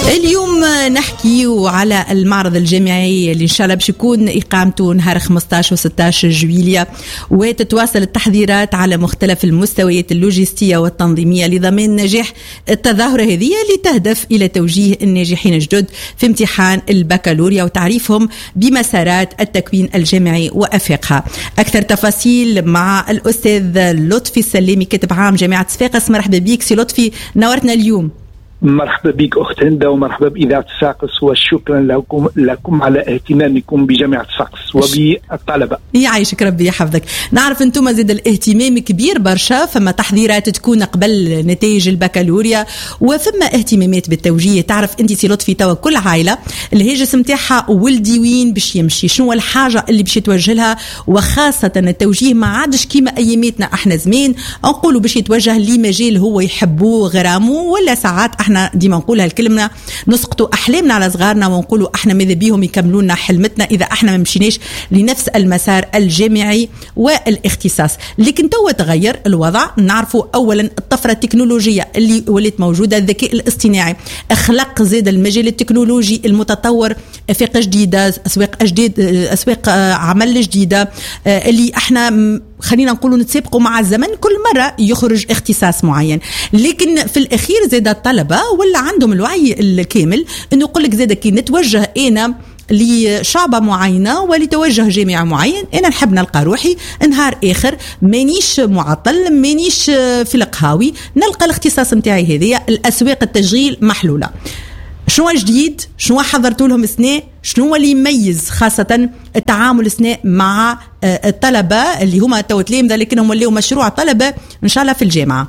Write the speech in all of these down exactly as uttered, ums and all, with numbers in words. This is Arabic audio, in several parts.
اليوم نحكي على المعرض الجامعي اللي إن شاء الله باش يكون إقامته نهار خمسطاش و ستاش جويلية، وتتواصل التحضيرات على مختلف المستويات اللوجستية والتنظيمية لضمان نجاح التظاهرة هذه اللي تهدف إلى توجيه الناجحين الجدد في امتحان البكالوريا وتعريفهم بمسارات التكوين الجامعي وأفاقها. أكثر تفاصيل مع الأستاذ لطفي السلامي كاتب عام جامعة صفاقس. مرحبا بك سي لطفي، نورتنا اليوم. مرحبا بك أخت هند ومرحبا بإذاعة صفاقس، وشكرا لكم لكم على اهتمامكم بجامعة صفاقس وبالطلبة. يعيشك ربي يحفظك. نعرف أنتم زاد الاهتمام كبير برشا، فما تحضيرات تكون قبل نتائج البكالوريا وثم اهتمامات بالتوجيه. تعرف أنت سي لطفي توا كل عائلة الهاجس متاعها ولدي وين باش يمشي، شنو الحاجة اللي باش يتوجه لها، وخاصة التوجيه ما عادش كيما أياماتنا احنا زمان نقولوا باش يتوجه لمجال هو يحبوه غرامه، ولا ساعات احنا ديما نقولها الكلمة نسقطوا أحلامنا على صغارنا ونقولوا احنا ماذا بيهم يكملونا حلمتنا إذا احنا ما مشيناش لنفس المسار الجامعي والاختصاص. لكن تو تغير الوضع. نعرفوا أولا الطفرة التكنولوجية اللي ولات موجودة، الذكاء الاصطناعي خلق زاد المجال التكنولوجي المتطور، أفاق جديدة، أسواق جديد، أسواق عمل جديدة اللي احنا خلينا نقولوا نتسابقوا مع الزمن، كل مرة يخرج اختصاص معين. لكن في الأخير زاد الطلبة ولا عندهم الوعي الكامل إنه يقول لك زاد كي نتوجه أنا لشعبة معينة ولتوجه جامعة معين، أنا نحب نلقى روحي نهار آخر مانيش معطل، مانيش في القهاوي، نلقى الاختصاص متاعي هذه. الأسواق التشغيل محلولة. شنو جديد؟ شنو حضرتوا لهم سنة؟ شنو اللي يميز خاصة التعامل السنة مع الطلبة اللي هما تو تلامذة لكنهم وليوا مشروع طلبة إن شاء الله في الجامعة؟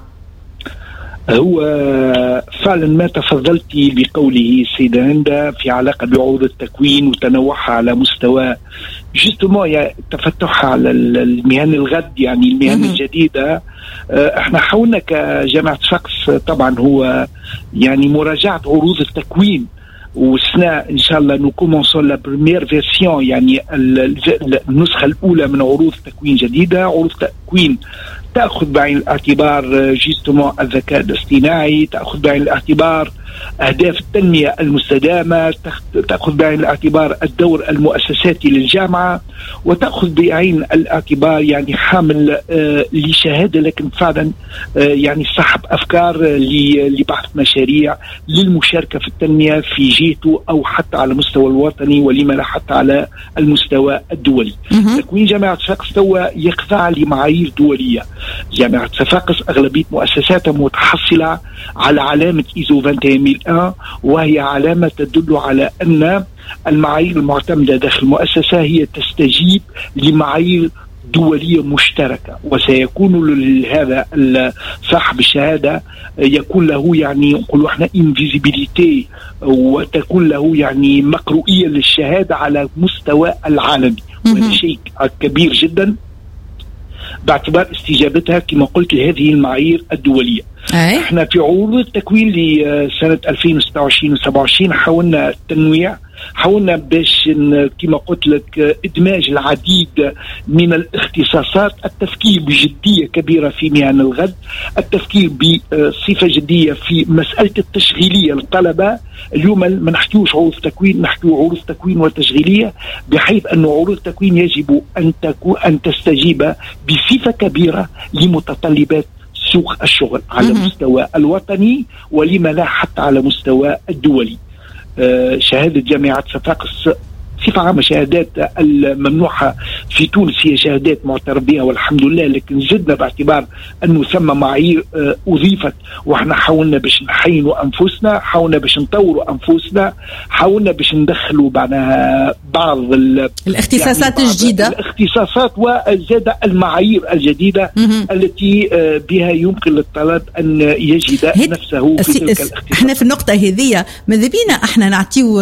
هو فعلا ما تفضلتي بقوله سيدة هند في علاقة بعروض التكوين وتنوعها على مستوى جستمو تفتحها على المهن الغد، يعني المهن الجديدة. احنا حاولنا كجامعة صفاقس طبعا هو يعني مراجعة عروض التكوين، والسنة إن شاء الله نكومونسون لا بريمير فيرسيون، يعني النسخة الأولى من عروض تكوين جديدة. عروض تكوين تأخذ بعين الاعتبار جيستمون الذكاء الاصطناعي، تأخذ بعين الاعتبار أهداف التنمية المستدامة، تأخذ بعين الاعتبار الدور المؤسساتي للجامعة، وتأخذ بعين الاعتبار يعني حامل آه لشهادة لكن فعلا آه يعني صاحب أفكار لبحث مشاريع للمشاركة في التنمية في جهته أو حتى على المستوى الوطني، ولما لا حتى على المستوى الدولي. تكوين جامعة صفاقس توا يخضع لمعايير دولية. جامعة صفاقس أغلبية مؤسساتها متحصلة على علامة إيزو واحد وعشرين ألف وواحد، وهي علامة تدل على أن المعايير المعتمدة داخل المؤسسة هي تستجيب لمعايير دولية مشتركة، وسيكون لهذا صاحب الشهادة يكون له يعني نقولوا احنا انفيزيبيليتي، وتكون له يعني مقروئية للشهادة على مستوى العالمي، وهذا شيء كبير جدا باعتبار استجابتها كما قلت لهذه المعايير الدولية. أي. احنا في عروض التكوين لسنة ألفين وستة وعشرين وسبعة وعشرين حاولنا التنويع، حاولنا باش كما قلت لك إدماج العديد من الاختصاصات، التفكير بجدية كبيرة في مهن الغد، التفكير بصفة جدية في مسألة التشغيلية للطلبة. اليوم ما نحكيوش عروض تكوين، نحكيو عروض تكوين وتشغيلية، بحيث أن عروض التكوين يجب أن تكون أن تستجيب بصفة كبيرة لمتطلبات سوق الشغل على المستوى الوطني، ولما لا حتى على مستوى الدولي. آه شهادة جامعة صفاقس صفة عامة شهادات الممنوحة في تونس هي شهادات معترف بها والحمد لله، لكن زدنا باعتبار أنه ثم معايير آه أضيفت، وإحنا حاولنا باش نحينوا أنفسنا، حاولنا باش نطوروا أنفسنا، حاولنا باش ندخلوا بعدها بعض الاختصاصات يعني الجديدة، الاختصاصات وزاد المعايير الجديدة م- التي آه بها يمكن للطالب أن يجد نفسه في تلك الاختصاصات. احنا في النقطة هذه ماذا بينا احنا نعطيو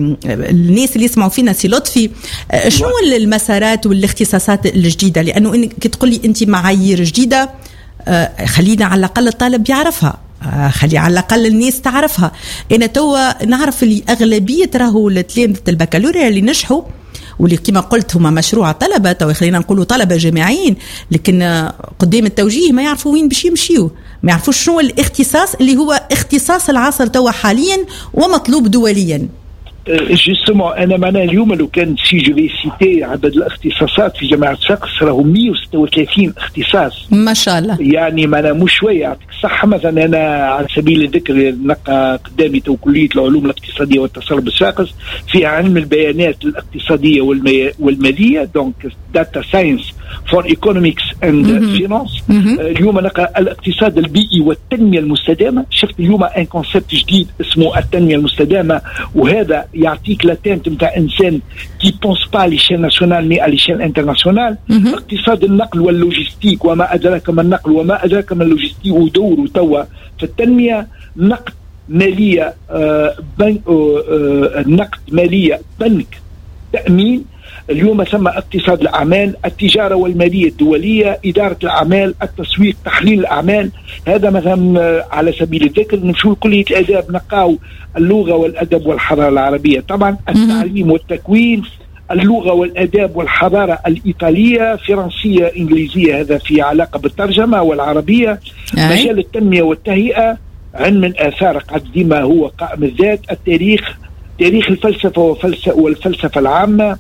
الناس اللي يسمعوا فينا سي لطفي شنو المسارات والاختصاصات الجديدة، لأنه إنك تقول لي أنت معايير جديدة، خلينا على الأقل الطالب يعرفها، خلي على الأقل الناس تعرفها. أنا توا نعرف اللي أغلبية راهو التلامذة البكالوريا اللي نجحوا واللي كما قلت هما مشروع طلبة أو خلينا نقولوا طلبة جامعيين، لكن قدام التوجيه ما يعرفوا وين باش يمشيوا، ما يعرفوش شنو الاختصاص اللي هو اختصاص العصر توا حاليا ومطلوب دوليا. جوستومون انا معنا اليوم لو كان سي جو في سيتي عدد الاختصاصات في جامعه صفاقس راهم مئة وستة وثلاثين اختصاص ما شاء الله، يعني معنا مش شويه. يعطيك الصحه. مثلا انا على سبيل الذكر نلقى قدامي تو كليه العلوم الاقتصاديه والتصرف بصفاقس فيها علم البيانات الاقتصاديه والماليه، دونك داتا ساينس فور ايكونومكس اند فينانس. اليوم نلقى الاقتصاد البيئي والتنميه المستدامه. شفت اليوم ان كونسيبت جديد اسمه التنميه المستدامه، وهذا يعطيك لاتنت نتاع انسان كي بونس با ليشيل ناسيونال مي ليشيل انترناسيونال. اقتصاد النقل واللوجستيك وما ادراك ما النقل وما ادراك ما اللوجستيك ودوره توا في التنميه. نقد ماليه آه بنك آه نقد ماليه بنك تامين. اليوم ثم اقتصاد الأعمال، التجارة والمالية الدولية، إدارة الأعمال، التسويق، تحليل الأعمال. هذا مثلا على سبيل الذكر. نمشوا لكلية الآداب نقاو اللغة والأدب والحضارة العربية. طبعا التعليم والتكوين، اللغة والأداب والحضارة الإيطالية، فرنسية، إنجليزية، هذا في علاقة بالترجمة والعربية. مجال التنمية والتهيئة، علم الآثار قديمة هو قائم الذات، التاريخ، تاريخ الفلسفة والفلسفة العامة،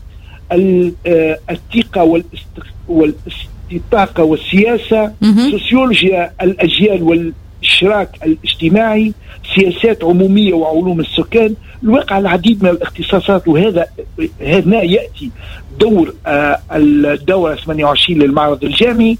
الثقة والاستطاقة والسياسة، سوسيولوجيا الأجيال والإشراك الاجتماعي، سياسات عمومية وعلوم السكان. الواقع العديد من الاختصاصات، وهذا هنا يأتي دور آه الدورة ثمانية وعشرين للمعرض الجامعي،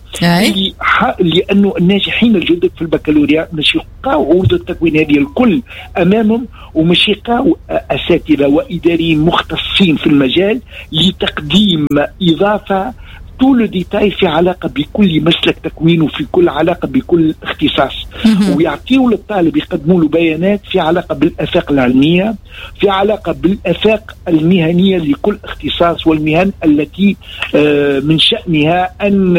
لأنه الناجحين الجدد في البكالوريا مش يلقاو عروض التكوين هذه الكل أمامهم، ومش يلقاو أساتذة وإداريين مختصين في المجال لتقديم إضافة طول ديتاي في علاقة بكل مسلك تكوين وفي كل علاقة بكل اختصاص، ويعطيوا للطالب يقدموا له بيانات في علاقة بالآفاق العلمية، في علاقة بالآفاق المهنية لكل اختصاص والمهن التي من شأنها أن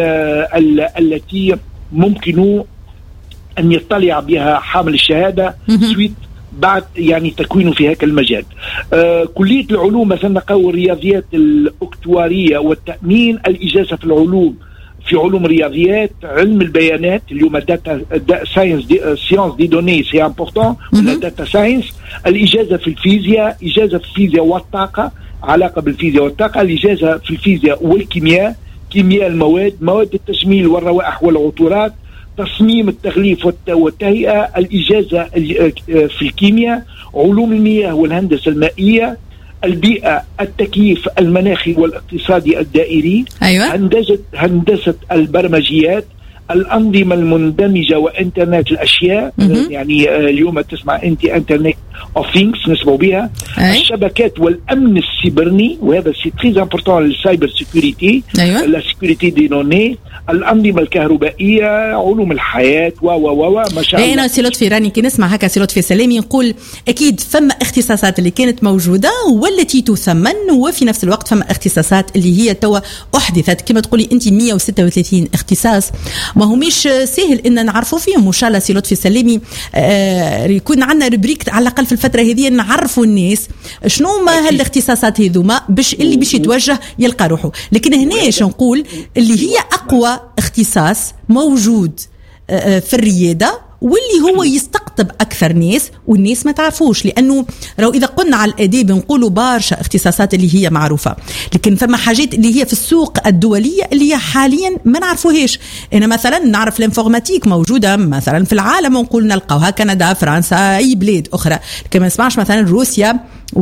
التي ممكن أن يطلع بها حامل الشهادة سويت بعد يعني تكوينه في هذا المجال. آه كلية العلوم مثلا نقاو الرياضيات الأكتوارية والتأمين، الإجازة في العلوم في علوم الرياضيات، علم البيانات اليوم داتا ساينس دي سيانس دي دوني سي امبورطون ولا داتا ساينس، الإجازة في الفيزياء، إجازة في الفيزياء والطاقة علاقة بالفيزياء والطاقة، الإجازة في الفيزياء والكيمياء، كيمياء المواد، مواد التجميل والروائح والعطورات، تصميم التغليف والتهيئة، الإجازة في الكيمياء، علوم المياه والهندسة المائية، البيئة، التكييف المناخي والاقتصادي الدائري، أيوة. هندسة هندسة البرمجيات، الأنظمة المندمجة وإنترنت الأشياء، م-م. يعني اليوم تسمع أنت إنترنت أوف ثينكس نسمع بها، أي. الشبكات والأمن السيبرني، وهذا سي تري امبورطون للسايبر سيكوريتي، أيوة. لا سيكوريتي دي دوني، الأنظمة الكهربائية، علوم الحياة و و و ما شاء الله. أنا سي لطفي راني كي نسمع هكا سي لطفي سلامي نقول أكيد فما اختصاصات اللي كانت موجودة والتي تثمن، وفي نفس الوقت فما اختصاصات اللي هي توا أحدثت كما تقولي أنت مئة وستة وثلاثين اختصاص ما هميش سهل إن نعرفوا فيهم. وإن شاء الله سي لطفي سلامي آه يكون عندنا ربريك على الأقل في الفترة هذه نعرفوا الناس شنو ما هالاختصاصات هذوما باش اللي باش يتوجه يلقى روحه. لكن هناش نقول اللي هي أقوى اختصاص موجود في الريادة واللي هو يستقطب أكثر ناس والناس ما تعرفوش، لأنه لو إذا قلنا على الآداب نقولوا برشا اختصاصات اللي هي معروفة، لكن فما حاجات اللي هي في السوق الدولية اللي هي حاليا ما نعرفوهاش. أنا مثلا نعرف الانفورماتيك موجودة مثلا في العالم ونقول نلقاوها كندا، فرنسا، أي بلاد أخرى، لكن ما نسمعش مثلا روسيا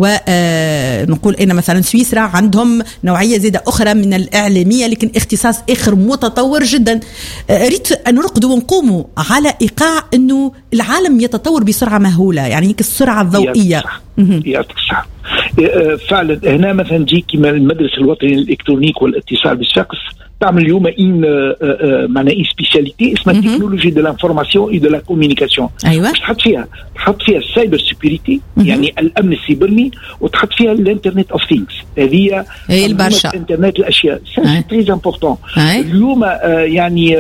ونقول إن مثلا سويسرا عندهم نوعية زيادة أخرى من الإعلامية، لكن اختصاص آخر متطور جدا. ريت أن نرقد ونقوموا على إيقاع أنه العالم يتطور بسرعة مهولة، يعني هيك السرعة الضوئية. يعطيك الصحة. فعلا هنا مثلا جيك من المدرسة الوطني للإلكترونيك والاتصال بالشخص تعمل اليوم إن معناها إن سبيشاليتي اسمها تكنولوجي دو لانفورماسيون إي دو لا كوميونيكاسيون. أيوة. تحط فيها تحط فيها السايبر سيكوريتي يعني الأمن السيبرني، وتحط فيها الانترنت أوف ثينكس هذه هي البرشا انترنت الاشياء سي تري امبورطون. اليوم يعني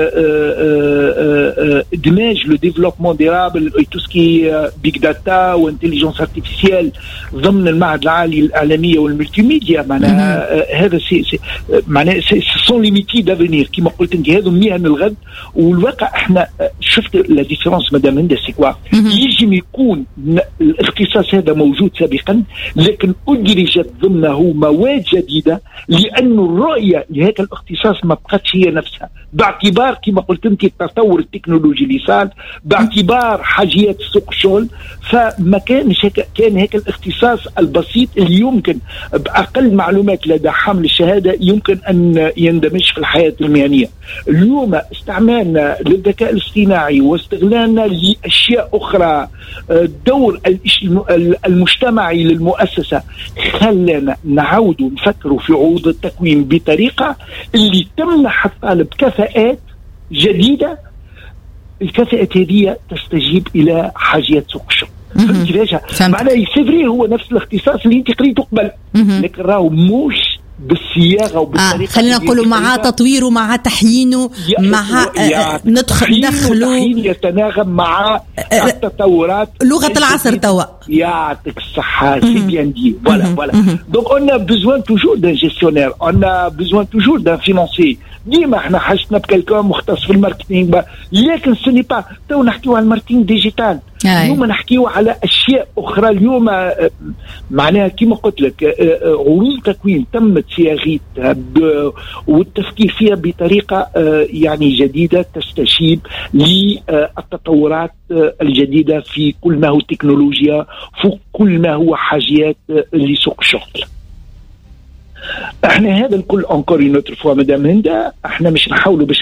ادماج لو ديفلوبمون ديرابل تو سكي بيج داتا وانتليجنس ارتيفيسيال ضمن المعهد العالي للاعلاميه والملتي ميديا معناها هذا سي معناها سون لي ميتي دافينير كيما قلت انت، هذو مهن الغد. والواقع احنا شفت لا ديفيرونس مدام هند سي كوا يجي يكون الاختصاص هذا موجود سابقا لكن أدرجت ضمنه مواد جديدة لأن الرؤية لهذا الاختصاص ما بقتش هي نفسها، باعتبار كما قلت انت التطور التكنولوجي اللي صار، باعتبار حاجيات سوق الشغل. فما كانش كان هيك الاختصاص البسيط اللي يمكن بأقل معلومات لدى حامل الشهادة يمكن أن يندمج في الحياة المهنية. اليوم استعمالنا للذكاء الاصطناعي واستغلالنا لأشياء أخرى، الدور المجتمعي للمؤسسة خلنا نعود نفكروا في عروض التكوين بطريقة اللي تمنح الطالب كفاءات جديدة. الكفاءات هذه تستجيب إلى حاجيات سوق الشغل. فهمت كيفاش؟ معناه يسيفري هو نفس الاختصاص اللي انت قريته قبل لكن راهو مش بالصياغه وبالطريقه. آه خلينا نقولوا مع تطويره مع تحيينه مع آه ندخل ندخلوا يتناغم مع التطورات لغه العصر توا. يعطيك الصحه سي بيان دي فوالا فوالا. دونك اون ا بيزوان توجور دان جيستيونير، اون ا بيزوان توجور دان فينانسي. ديما احنا حاجتنا بكالكون مختص في الماركتينغ، لكن سوني با تو نحكيو على الماركتينغ ديجيتال. اليوم نحكيو على اشياء اخرى. اليوم معناها كما قلت لك عروض تكوين تمت صياغتها والتفكير فيها بطريقه يعني جديده تستجيب للتطورات الجديده في كل ما هو تكنولوجيا، في كل ما هو حاجيات لسوق الشغل. احنا هذا الكل انكور نوتر فوا مدام هند احنا مش نحاولوا باش